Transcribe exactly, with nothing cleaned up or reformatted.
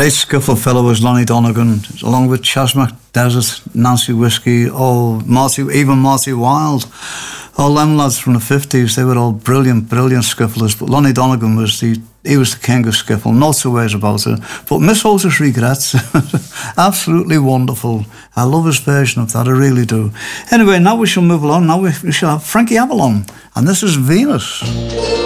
great skiffle fellow was Lonnie Donegan, along with Chasmac Desert, Nancy Whiskey, oh, Marcy, even Marcy Wilde. All them lads from the fifties, they were all brilliant, brilliant skifflers. But Lonnie Donegan was the he was the king of skiffle, no two ways about it. But Miss Otis Regrets, absolutely wonderful. I love his version of that, I really do. Anyway, now we shall move along. Now we, we shall have Frankie Avalon, and this is Venus.